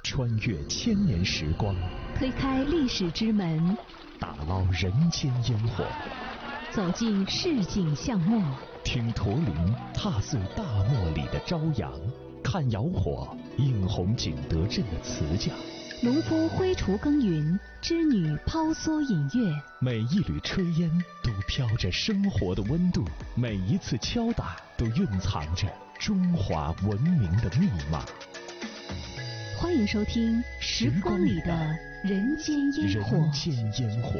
穿越千年时光， 推开历史之门， 打捞人间烟火， 走进市井巷陌， 听驼铃踏碎大漠里的朝阳，看窑火映红景德镇的瓷匠， 农夫挥锄耕耘，织女抛梭引乐， 每一缕炊烟都飘着生活的温度，每一次敲打都蕴藏着中华文明的密码。 欢迎收听《时光里的人间烟火》。 人间烟火。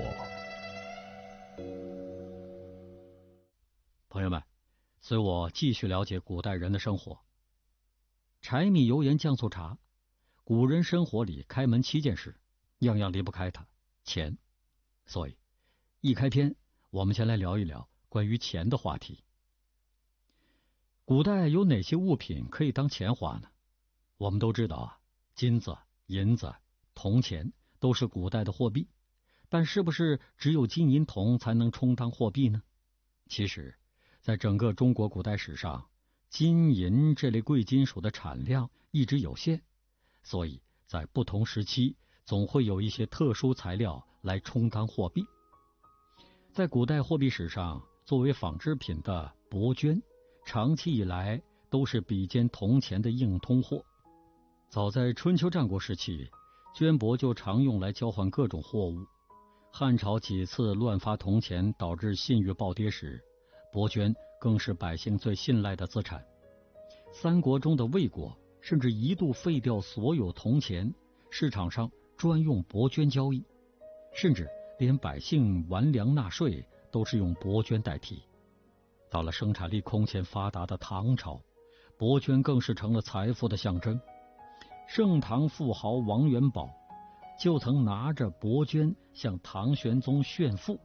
朋友们，随我继续了解古代人的生活。柴米油盐酱醋茶，古人生活里开门7件事，样样离不开它，钱。所以一开篇，我们先来聊一聊关于钱的话题。古代有哪些物品可以当钱花呢？我们都知道啊，金子、银子、铜钱都是古代的货币，但是不是只有金银铜才能充当货币呢？其实在整个中国古代史上，金银这类贵金属的产量一直有限，所以在不同时期总会有一些特殊材料来充当货币。在古代货币史上，作为纺织品的帛绢长期以来都是比肩铜钱的硬通货。早在春秋战国时期，绢帛就常用来交换各种货物。汉朝几次乱发铜钱导致信誉暴跌时，帛绢更是百姓最信赖的资产。三国中的魏国甚至一度废掉所有铜钱，市场上专用帛绢交易，甚至连百姓完粮纳税都是用帛绢代替。到了生产力空前发达的唐朝，帛绢更是成了财富的象征。盛唐富豪王元宝就曾拿着帛绢向唐玄宗炫富：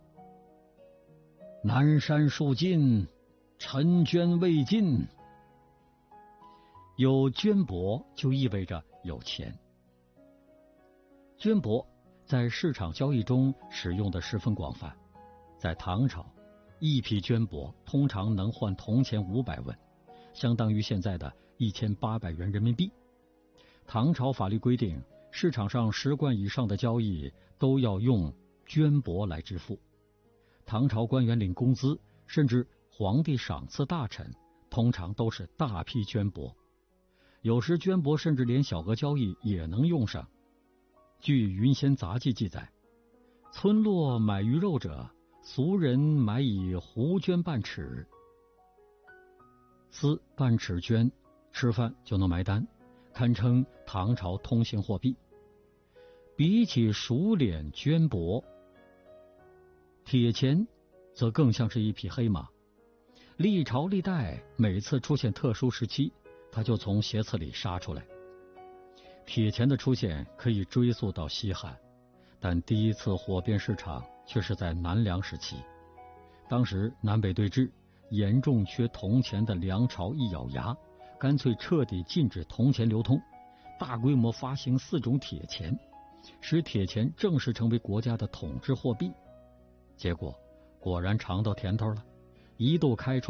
南山数尽，陈绢未尽。有绢帛就意味着有钱。绢帛在市场交易中使用的十分广泛。在唐朝，一匹绢帛通常能换铜钱500文，相当于现在的1800元人民币。唐朝法律规定，市场上10贯以上的交易都要用绢帛来支付。唐朝官员领工资，甚至皇帝赏赐大臣，通常都是大批绢帛。有时绢帛甚至连小额交易也能用上。据《云仙杂记》记载，村落买鱼肉者，俗人买以胡绢半尺，撕半尺绢，吃饭就能买单，堪称唐朝通行货币。比起熟脸绢帛，铁钱则更像是一匹黑马。历朝历代每次出现特殊时期，它就从斜刺里杀出来。铁钱的出现可以追溯到西汉，但第一次火遍市场却是在南梁时期。当时南北对峙，严重缺铜钱的梁朝一咬牙，干脆彻底禁止铜钱流通，大规模发行4种铁钱，使铁钱正式成为国家的统治货币。结果果然尝到甜头了，一度开创